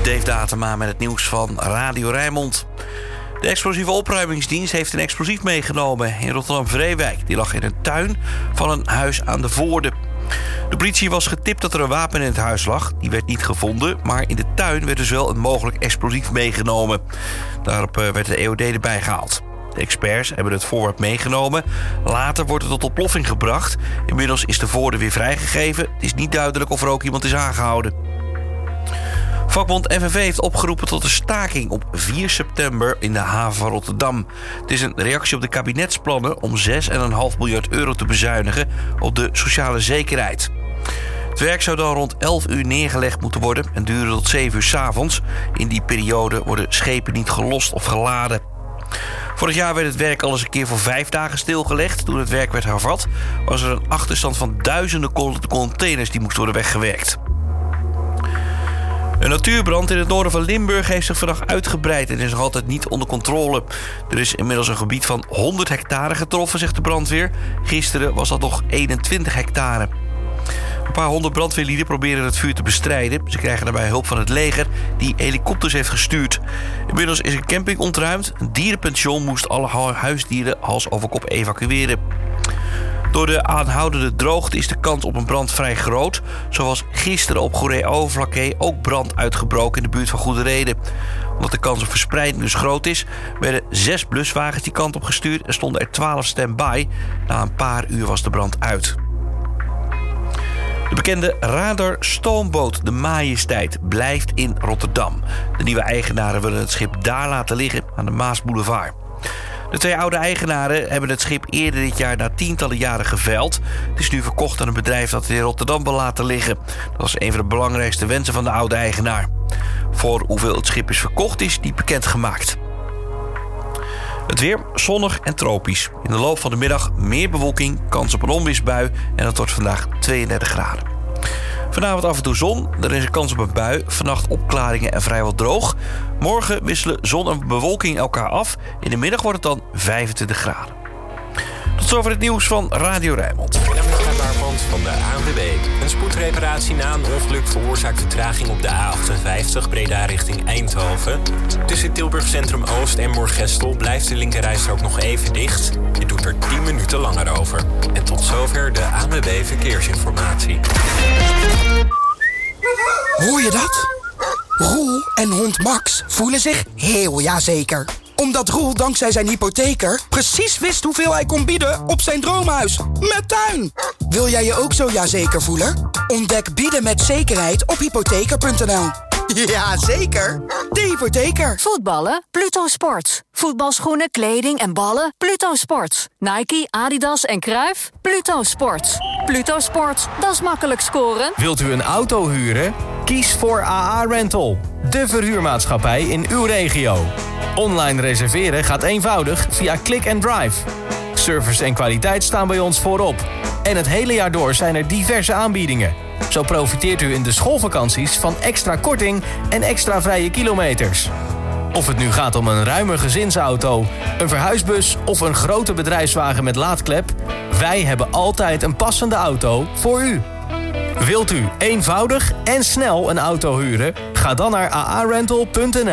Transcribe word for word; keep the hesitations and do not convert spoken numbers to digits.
Dave Datema met het nieuws van Radio Rijnmond. De explosieve opruimingsdienst heeft een explosief meegenomen in Rotterdam-Vreewijk. Die lag in een tuin van een huis aan de Voorde. De politie was getipt dat er een wapen in het huis lag. Die werd niet gevonden, maar in de tuin werd dus wel een mogelijk explosief meegenomen. Daarop werd de E O D erbij gehaald. De experts hebben het voorwerp meegenomen. Later wordt het tot ontploffing gebracht. Inmiddels is de Voorde weer vrijgegeven. Het is niet duidelijk of er ook iemand is aangehouden. Vakbond N V V heeft opgeroepen tot een staking op vier september in de haven van Rotterdam. Het is een reactie op de kabinetsplannen om zes komma vijf miljard euro te bezuinigen op de sociale zekerheid. Het werk zou dan rond elf uur neergelegd moeten worden en duren tot zeven uur 's avonds. In die periode worden schepen niet gelost of geladen. Vorig jaar werd het werk al eens een keer voor vijf dagen stilgelegd. Toen het werk werd hervat, was er een achterstand van duizenden containers die moesten worden weggewerkt. Een natuurbrand in het noorden van Limburg heeft zich vandaag uitgebreid en is nog altijd niet onder controle. Er is inmiddels een gebied van honderd hectare getroffen, zegt de brandweer. Gisteren was dat nog eenentwintig hectare. Een paar honderd brandweerlieden proberen het vuur te bestrijden. Ze krijgen daarbij hulp van het leger, die helikopters heeft gestuurd. Inmiddels is een camping ontruimd. Een dierenpension moest alle huisdieren hals over kop evacueren. Door de aanhoudende droogte is de kans op een brand vrij groot. Zoals gisteren op Goeree-Overflakkee ook brand uitgebroken in de buurt van Goede Reden. Omdat de kans op verspreiding dus groot is, werden zes bluswagens die kant op gestuurd en stonden er twaalf stand-by. Na een paar uur was de brand uit. De bekende radar-stoomboot de Majesteit blijft in Rotterdam. De nieuwe eigenaren willen het schip daar laten liggen aan de Maasboulevard. De twee oude eigenaren hebben het schip eerder dit jaar na tientallen jaren geveild. Het is nu verkocht aan een bedrijf dat het in Rotterdam wil laten liggen. Dat was een van de belangrijkste wensen van de oude eigenaar. Voor hoeveel het schip is verkocht is niet bekendgemaakt. Het weer zonnig en tropisch. In de loop van de middag meer bewolking, kans op een onweersbui en het wordt vandaag tweeëndertig graden. Vanavond af en toe zon, er is een kans op een bui. Vannacht opklaringen en vrijwel droog. Morgen wisselen zon en bewolking elkaar af. In de middag wordt het dan vijfentwintig graden. Tot zover het nieuws van Radio Rijnmond. Waarmond van de A N W B. Een spoedreparatie na een ongeluk veroorzaakt vertraging op de A achtenvijftig Breda richting Eindhoven. Tussen Tilburg Centrum Oost en Moergestel blijft de linkerrijstrook nog even dicht. Je doet er tien minuten langer over. En tot zover de A N W B Verkeersinformatie. Hoor je dat? Roel en hond Max voelen zich heel jazeker. Omdat Roel dankzij zijn hypotheker precies wist hoeveel hij kon bieden op zijn droomhuis. Met tuin! Wil jij je ook zo jazeker voelen? Ontdek bieden met zekerheid op hypotheker punt n l. Ja, zeker. De hypotheker. Voetballen? Pluto Sports. Voetbalschoenen, kleding en ballen? Pluto Sports. Nike, Adidas en Cruijff? Pluto Sports. Pluto Sports, dat is makkelijk scoren. Wilt u een auto huren? Kies voor A A Rental. De verhuurmaatschappij in uw regio. Online reserveren gaat eenvoudig via Click and Drive. Service en kwaliteit staan bij ons voorop. En het hele jaar door zijn er diverse aanbiedingen. Zo profiteert u in de schoolvakanties van extra korting en extra vrije kilometers. Of het nu gaat om een ruime gezinsauto, een verhuisbus of een grote bedrijfswagen met laadklep, wij hebben altijd een passende auto voor u. Wilt u eenvoudig en snel een auto huren? Ga dan naar a a rental punt n l.